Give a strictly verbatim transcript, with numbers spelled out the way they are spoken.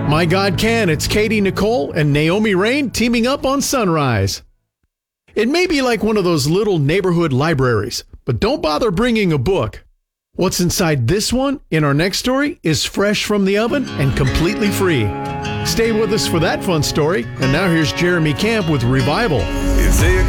My God Can, it's Katie Nicole and Naomi Rain teaming up on Sunrise. It may be like one of those little neighborhood libraries, but don't bother bringing a book. What's inside this one in our next story is fresh from the oven and completely free. Stay with us for that fun story. And now here's Jeremy Camp with Revival.